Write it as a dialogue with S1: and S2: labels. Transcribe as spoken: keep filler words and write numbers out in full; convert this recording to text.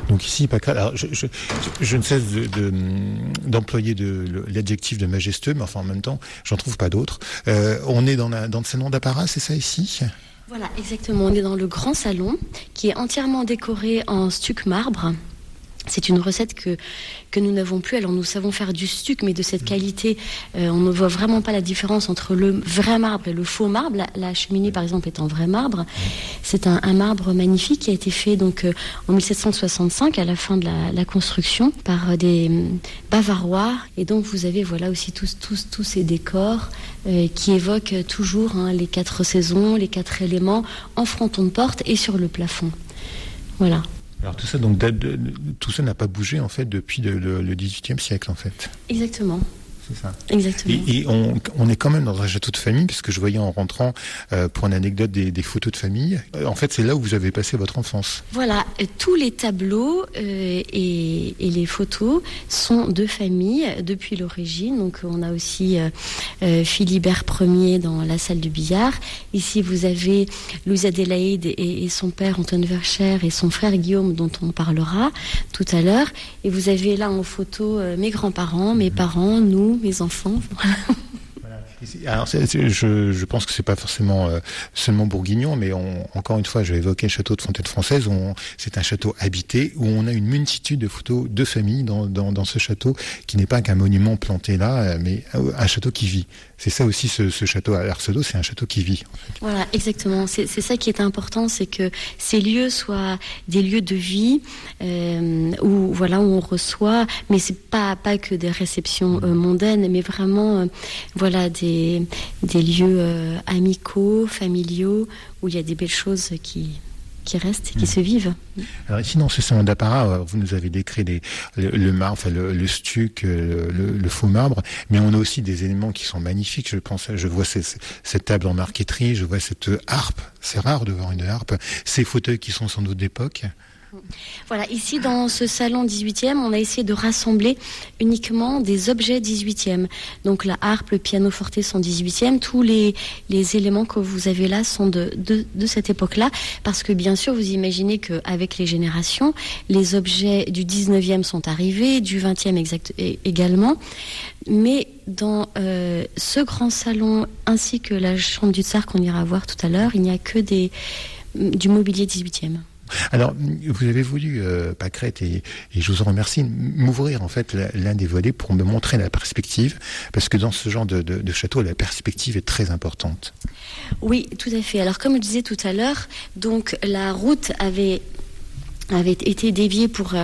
S1: Donc ici, Pâquerette, alors je, je, je ne cesse de, de, d'employer de, l'adjectif de majestueux, mais enfin en même temps, j'en trouve pas d'autres. Euh, on est dans, la, dans le salon d'apparat, c'est ça ici ?
S2: Voilà, exactement. On est dans le grand salon qui est entièrement décoré en stuc marbre. C'est une recette que, que nous n'avons plus. Alors nous savons faire du stuc, mais de cette qualité, euh, on ne voit vraiment pas la différence entre le vrai marbre et le faux marbre. La, la cheminée, par exemple, est en vrai marbre. C'est un, un marbre magnifique qui a été fait donc euh, en mille sept cent soixante-cinq, à la fin de la, la construction, par euh, des euh, Bavarois. Et donc vous avez voilà aussi tous, tous, tous ces décors euh, qui évoquent toujours hein, les quatre saisons, les quatre éléments en fronton de porte et sur le plafond. Voilà.
S1: Alors tout ça, donc, de, de, de, tout ça n'a pas bougé en fait depuis de, le, le dix-huitième siècle en fait.
S2: Exactement.
S1: C'est ça.
S2: Exactement.
S1: Et, et on, on est quand même dans un château de famille, parce que je voyais en rentrant, euh, pour une anecdote, des, des photos de famille. Euh, en fait, c'est là où vous avez passé votre enfance.
S2: Voilà, euh, tous les tableaux euh, et, et les photos sont de famille depuis l'origine. Donc, on a aussi euh, euh, Philibert Ier dans la salle du billard. Ici, vous avez Louise Adélaïde et, et son père Antoine Vercher et son frère Guillaume, dont on parlera tout à l'heure. Et vous avez là en photo euh, mes grands-parents, mes parents, nous, mes enfants.
S1: Voilà. Alors, c'est, c'est, je, je pense que c'est pas forcément euh, seulement bourguignon, mais on, encore une fois, j'ai évoqué le château de Fontaine-Française. On, c'est un château habité où on a une multitude de photos de famille dans, dans, dans ce château, qui n'est pas qu'un monument planté là, mais un château qui vit. C'est ça aussi, ce, ce château à Arcedo, c'est un château qui vit. En fait.
S2: Voilà, exactement. C'est, c'est ça qui est important, c'est que ces lieux soient des lieux de vie euh, où voilà où on reçoit, mais c'est pas pas que des réceptions euh, mondaines, mais vraiment euh, voilà des des lieux euh, amicaux, familiaux où il y a des belles choses qui qui restent et qui mmh. se vivent.
S1: Alors ici, dans ce salon d'apparat, vous nous avez décrit les, le, le marbre, enfin le, le stuc, le, le faux marbre, mais on a aussi des éléments qui sont magnifiques. Je pense, je vois ces, cette table en marqueterie, je vois cette harpe. C'est rare de voir une harpe. Ces fauteuils qui sont sans doute d'époque.
S2: Voilà, ici dans ce salon dix-huitième, on a essayé de rassembler uniquement des objets dix-huitième. Donc la harpe, le pianoforte sont dix-huitième. Tous les, les éléments que vous avez là sont de, de, de cette époque-là. Parce que bien sûr, vous imaginez qu'avec les générations, les objets du dix-neuvième sont arrivés, du vingtième exact, également. Mais dans euh, ce grand salon, ainsi que la chambre du tsar qu'on ira voir tout à l'heure, il n'y a que des, du mobilier dix-huitième.
S1: Alors, vous avez voulu, euh, Pâquerette, et, et je vous en remercie, m'ouvrir en fait l'un des volets pour me montrer la perspective, parce que dans ce genre de, de, de château, la perspective est très importante.
S2: Oui, tout à fait. Alors, comme je disais tout à l'heure, donc la route avait avait été déviée pour